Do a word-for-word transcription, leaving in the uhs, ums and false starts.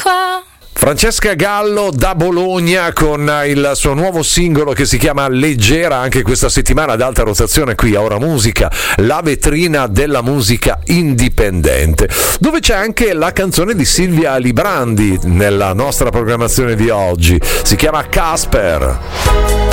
qua. Francesca Gallo da Bologna con il suo nuovo singolo che si chiama Leggera, anche questa settimana ad alta rotazione qui a Ora Musica, la vetrina della musica indipendente, dove c'è anche la canzone di Silvia Librandi nella nostra programmazione di oggi, si chiama Casper.